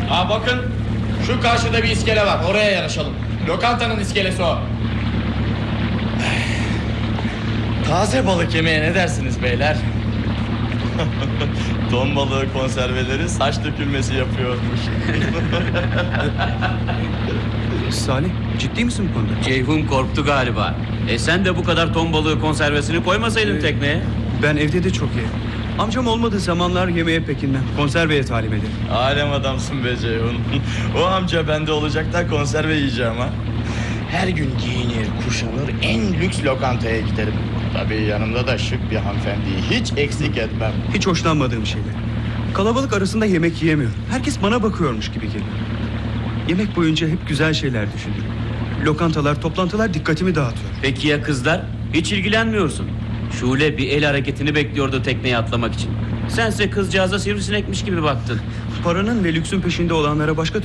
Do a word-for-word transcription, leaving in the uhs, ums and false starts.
Aa bakın, şu karşıda bir iskele var, oraya yanaşalım. Lokantanın iskelesi o. Taze balık yemeye ne dersiniz beyler? Ton balığı konserveleri saç dökülmesi yapıyormuş. Salih, ciddi misin bu konuda? Ceyhun korktu galiba. E sen de bu kadar ton balığı konservesini koymasaydın Ee, tekneye. Ben evde de çok yerim. Amcam olmadığı zamanlar yemeğe pekinden, konserveye talim ederim. Alem adamsın be Ceyhun. O amca bende olacak da konserve yiyeceğim ha. Her gün giyinir, kuşanır, en lüks lokantaya giderim. Tabii yanımda da şık bir hanımefendiyi hiç eksik etmem. Hiç hoşlanmadığım şeyler. Kalabalık arasında yemek yiyemiyorum. Herkes bana bakıyormuş gibi geliyor. Yemek boyunca hep güzel şeyler düşünürüm. Lokantalar, toplantılar dikkatimi dağıtıyor. Peki ya kızlar? Hiç ilgilenmiyorsun. Şule bir el hareketini bekliyordu tekneye atlamak için. Sense kızcağıza sivrisinekmiş gibi baktın. Paranın ve lüksün peşinde olanlara başka